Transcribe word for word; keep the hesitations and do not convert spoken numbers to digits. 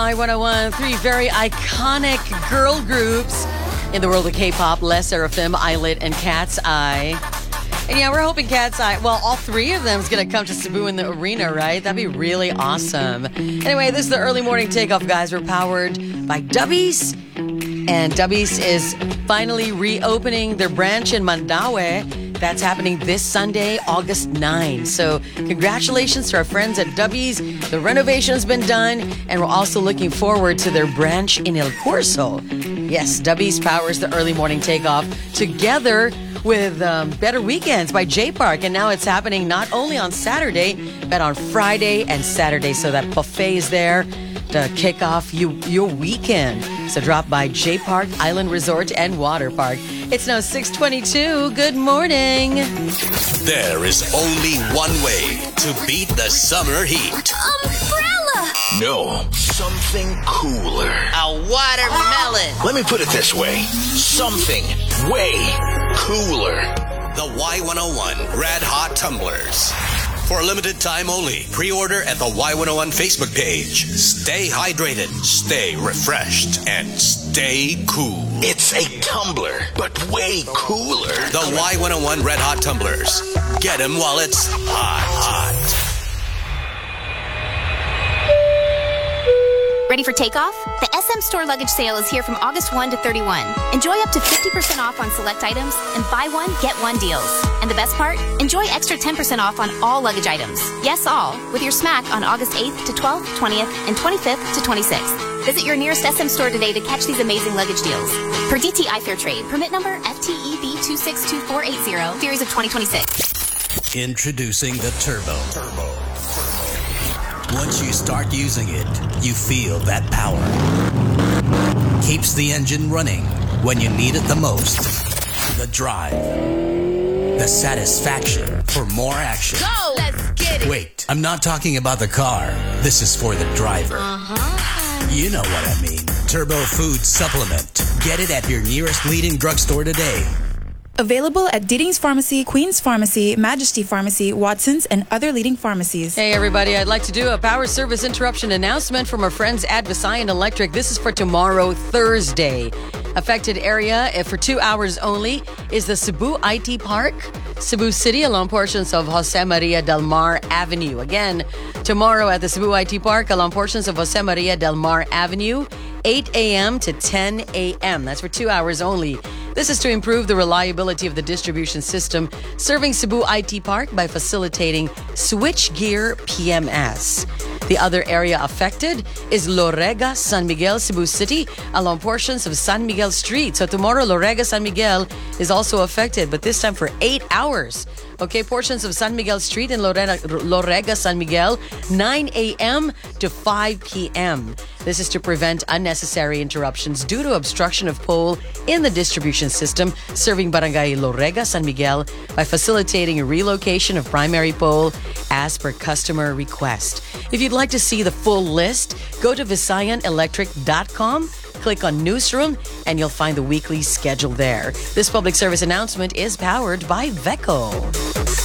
Y one oh one. Three very iconic girl groups in the world of K-pop: Les Seraphim, Islet, and Cat's Eye. And yeah, we're hoping Cat's Eye, well, all three of them is going to come to Cebu in the arena, right? That'd be really awesome. Anyway, this is the early morning takeoff, guys. We're powered by Dubbies. And Dubbies is finally reopening their branch in Mandaue. That's happening this Sunday, August ninth. So congratulations to our friends at Dubbies. The renovation's been done, and we're also looking forward to their branch in El Corso. Yes, Dubbies powers the early morning takeoff together with um, Better Weekends by J Park. And now it's happening not only on Saturday, but on Friday and Saturday. So that buffet is there to kick off you, your weekend. So drop by J Park Island Resort and Water Park. It's now six twenty-two. Good morning. There is only one way to beat the summer heat. Umbrella! No, something cooler. A watermelon. Let me put it this way. Something way cooler. The Y one oh one Red Hot Tumblers. For a limited time only, pre-order at the Y one oh one Facebook page. Stay hydrated, stay refreshed, and stay cool. It's a tumbler, but way cooler. The Y one oh one Red Hot Tumblers. Get them while it's hot, hot. Ready for takeoff? The S M Store luggage sale is here from August first to thirty-first. Enjoy up to fifty percent off on select items and buy one, get one deals. And the best part? Enjoy extra ten percent off on all luggage items. Yes, all, with your smack on August eighth to twelfth, twentieth, and twenty-fifth to twenty-sixth. Visit your nearest S M store today to catch these amazing luggage deals. Per D T I Fair Trade, permit number F T E B two six two four eight zero, series of twenty twenty-six. Introducing the Turbo. Turbo. Once you start using it, you feel that power. Keeps the engine running when you need it the most. The drive. The satisfaction for more action. Go! Let's get it! Wait, I'm not talking about the car. This is for the driver. Uh-huh. You know what I mean. Turbo Food Supplement. Get it at your nearest leading drugstore today. Available at Deeding's Pharmacy, Queen's Pharmacy, Majesty Pharmacy, Watson's, and other leading pharmacies. Hey, everybody. I'd like to do a power service interruption announcement from our friends at Visayan Electric. This is for tomorrow, Thursday. Affected area for two hours only is the Cebu I T Park, Cebu City, along portions of Jose Maria del Mar Avenue. Again, tomorrow at the Cebu I T Park, along portions of Jose Maria del Mar Avenue, eight a.m. to ten a.m. That's for two hours only. This is to improve the reliability of the distribution system serving Cebu I T Park by facilitating switchgear P M S. The other area affected is Lorega, San Miguel, Cebu City, along portions of San Miguel Street. So tomorrow, Lorega, San Miguel is also affected, but this time for eight hours. Okay, portions of San Miguel Street in Lorega, Lorega San Miguel, nine a.m. to five p.m. This is to prevent unnecessary interruptions due to obstruction of pole in the distribution system serving Barangay Lorega, San Miguel by facilitating a relocation of primary pole as per customer request. If you'd like to see the full list, go to visayan electric dot com. Click on Newsroom, and you'll find the weekly schedule there. This public service announcement is powered by Veco.